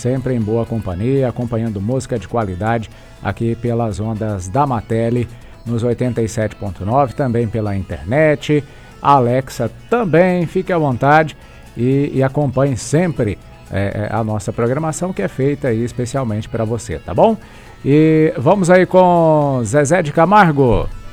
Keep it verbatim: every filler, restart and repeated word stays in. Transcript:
sempre em boa companhia, acompanhando música de qualidade aqui pelas ondas da Matele, nos oitenta e sete ponto nove, também pela internet. A Alexa também, fique à vontade e, e acompanhe sempre é, a nossa programação, que é feita aí especialmente para você, tá bom? E vamos aí com Zezé de Camargo.